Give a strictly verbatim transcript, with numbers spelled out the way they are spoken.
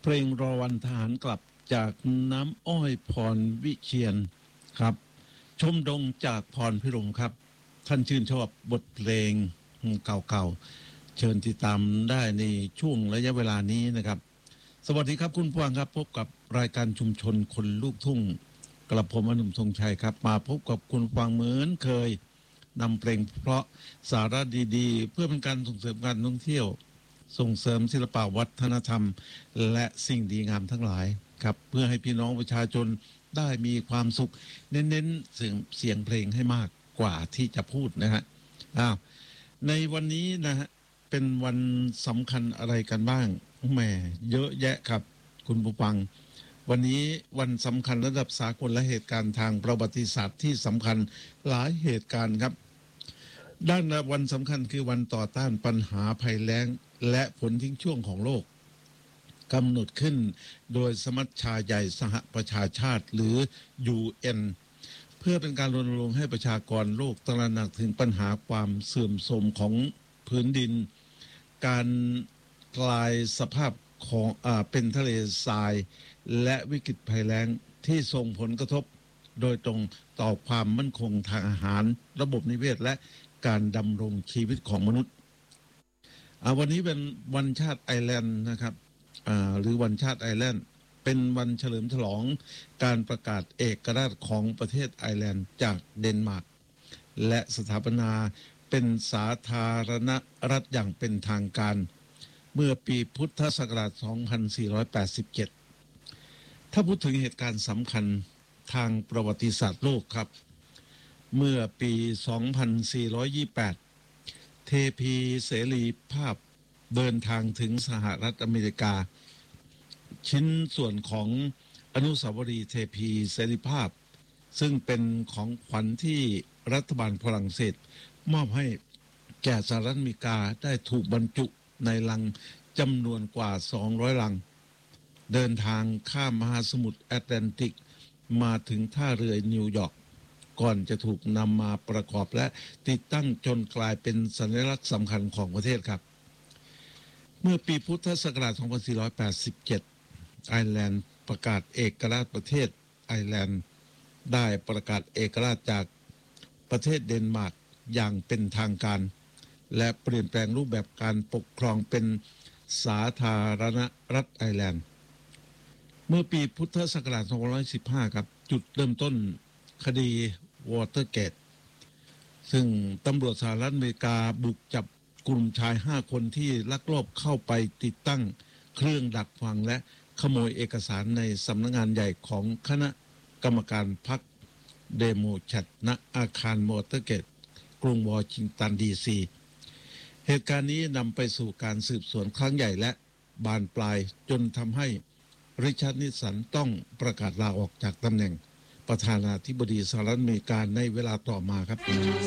เพลงรอวันทหารกลับจากน้ำอ้อยพรวิเชียนครับชมดงจากพรพิรมครับท่านชื่นชอบบทเพลงเก่าๆเชิญติดตามได้ในช่วงระยะเวลานี้นะครับสวัสดีครับคุณผู้ฟังครับพบกับรายการชุมชนคนลูกทุ่งกระผมอนุมธงชัยครับมาพบกับคุณฟังเหมือนเคยนำเพลงเพราะสาระดีๆเพื่อเป็นการส่งเสริมการท่องเที่ยวส่งเสริมศิลปวัฒนธรรมและสิ่งดีงามทั้งหลายครับเพื่อให้พี่น้องประชาชนได้มีความสุขเน้นๆเสียงเสียงเพลงให้มากกว่าที่จะพูดนะฮะอ้าวในวันนี้นะฮะเป็นวันสำคัญอะไรกันบ้างแหมเยอะแยะครับคุณผู้ฟังวันนี้วันสำคัญระดับสากลและเหตุการณ์ทางประวัติศาสตร์ที่สำคัญหลายเหตุการณ์ครับด้านวันสำคัญคือวันต่อต้านปัญหาภัยแล้งและผลทิ้งช่วงของโลกกำหนดขึ้นโดยสมัชชาใหญ่สหประชาชาติหรือ ยู เอ็น เพื่อเป็นการรณรงค์ให้ประชากรโลกตระหนักถึงปัญหาความเสื่อมโทรมของพื้นดินการกลายสภาพของอ่าเป็นทะเลทรายและวิกฤตภัยแล้งที่ส่งผลกระทบโดยตรงต่อความมั่นคงทางอาหารระบบนิเวศและการดำรงชีวิตของมนุษย์วันนี้เป็นวันชาติไอร์แลนด์นะครับหรือวันชาติไอร์แลนด์เป็นวันเฉลิมฉลองการประกาศเอกราชของประเทศไอร์แลนด์จากเดนมาร์กและสถาปนาเป็นสาธารณรัฐอย่างเป็นทางการเมื่อปีพุทธศักราช สองพันสี่ร้อยแปดสิบเจ็ด ถ้าพูดถึงเหตุการณ์สำคัญทางประวัติศาสตร์โลกครับเมื่อปี สองพันสี่ร้อยยี่สิบแปด เทพีเสรีภาพเดินทางถึงสหรัฐอเมริกาชิ้นส่วนของอนุสาวรีย์เทพีเสรีภาพซึ่งเป็นของขวัญที่รัฐบาลฝรั่งเศสมอบให้แก่สหรัฐอเมริกาได้ถูกบรรจุในลังจำนวนกว่าสองร้อยลังเดินทางข้ามมหาสมุทรแอตแลนติกมาถึงท่าเรือนิวยอร์กก่อนจะถูกนำมาประกอบและติดตั้งจนกลายเป็นสัญลักษณ์สำคัญของประเทศครับเมื่อปีพุทธศักราช สองพันสี่ร้อยแปดสิบเจ็ด ไอร์แลนด์ประกาศเอกราชประเทศไอร์แลนด์ได้ประกาศเอกราชจากประเทศเดนมาร์กอย่างเป็นทางการและเปลี่ยนแปลงรูปแบบการปกครองเป็นสาธารณรัฐไอร์แลนด์เมื่อปีพุทธศักราช สองพันห้าร้อยสิบห้า ครับจุดเริ่มต้นคดีวอเตอร์เกตซึ่งตำรวจสหรัฐอเมริกาบุกจับกลุ่มชายห้าคนที่ลักลอบเข้าไปติดตั้งเครื่องดักฟังและขโมยเอกสารในสำนักงานใหญ่ของคณะกรรมการพรรคเดโมแครตณอาคารวอเตอร์เกตกรุงวอชิงตันดีซีเหตุการณ์นี้นำไปสู่การสืบสวนครั้งใหญ่และบานปลายจนทำให้ริชาร์ดนิสันต้องประกาศลาออกจากตำแหน่งประธานาธิบดีสหรัฐอเมริกาในเวลาต่อมาครับ